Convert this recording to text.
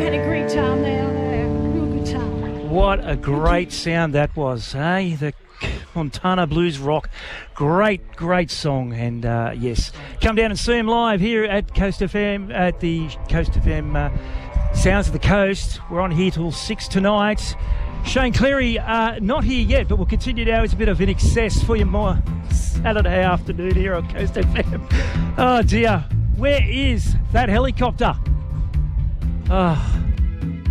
had a great time there. Real good time. What a great sound that was, eh? The Montana Blues Rock. Great song. And yes, come down and see them live here at Coast FM, at the Coast FM Sounds of the Coast. We're on here till 6 tonight. Shane Cleary, not here yet, but we'll continue now. It's a bit of In Excess for you more Saturday afternoon here on Coast FM. Oh dear, where is that helicopter? Oh.